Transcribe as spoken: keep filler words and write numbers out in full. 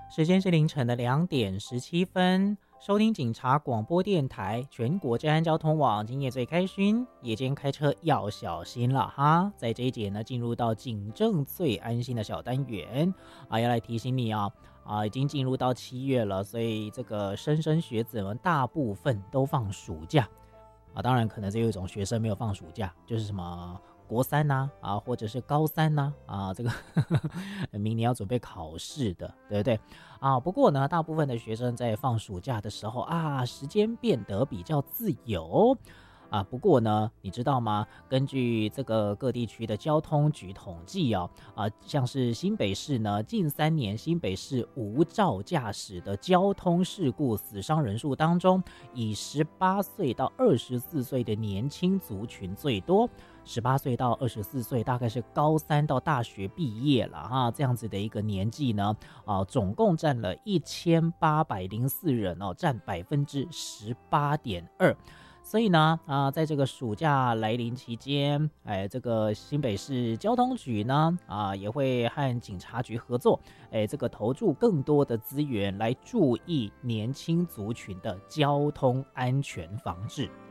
时间是凌晨的两点十七分，收听警察广播电台全国治安交通网，今夜最开心，夜间开车要小心了哈。在这一节呢，进入到警政最安心的小单元啊，要来提醒你啊啊，已经进入到七月了，所以这个莘莘学子们大部分都放暑假啊，当然可能只有一种学生没有放暑假，就是什么国三呐 啊, 啊，或者是高三呐 啊, 啊，这个呵呵明年要准备考试的，对不对啊？不过呢，大部分的学生在放暑假的时候啊，时间变得比较自由啊。不过呢，你知道吗？根据这个各地区的交通局统计哦，啊，像是新北市呢，近三年新北市无照驾驶的交通事故死伤人数当中，以十八岁到二十四岁的年轻族群最多。十八岁到二十四岁，大概是高三到大学毕业了哈，这样子的一个年纪呢，啊，总共占了一千八百零四人哦，占百分之十八点二。所以呢，啊，在这个暑假来临期间，哎，这个新北市交通局呢，啊，也会和警察局合作，哎，这个投注更多的资源来注意年轻族群的交通安全防治。